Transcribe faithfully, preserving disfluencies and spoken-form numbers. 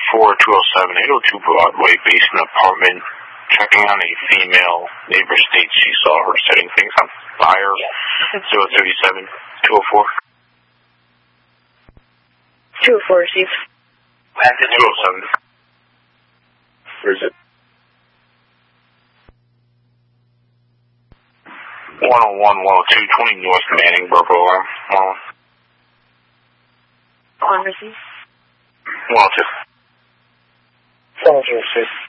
four two oh seven, eight oh two Broadway, basement apartment. Checking on a female neighbor states she saw her setting things on fire. zero three seven, two oh four. two oh four, receive. two oh seven. Where is it? one oh one, one oh two, twenty North Manning, Burpo alarm. one oh one. On receive. one oh two. one oh two, receive.